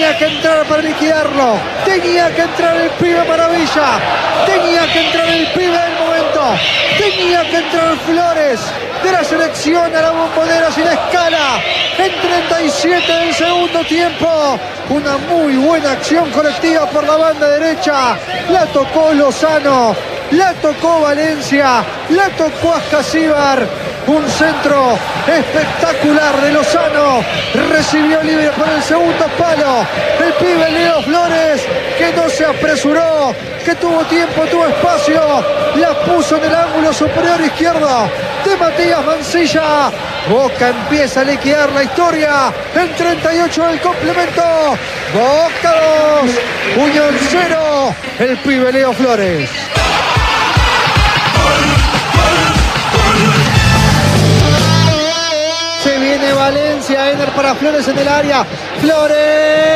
tenía que entrar para liquidarlo, tenía que entrar el pibe maravilla, tenía que entrar el pibe del momento, tenía que entrar Flores de la selección a la Bombonera sin escala en 37 del segundo tiempo. Una muy buena acción colectiva por la banda derecha, la tocó Lozano, la tocó Valencia, la tocó Ascasíbar. Un centro espectacular de Lozano, recibió libre por el segundo palo el pibe Leo Flores, que no se apresuró, que tuvo tiempo, tuvo espacio, la puso en el ángulo superior izquierdo de Matías Mansilla. Boca empieza a liquidar la historia en 38 del complemento. Boca 2, Unión 0, el pibe Leo Flores. Se viene Valencia, Ener para Flores en el área. Flores.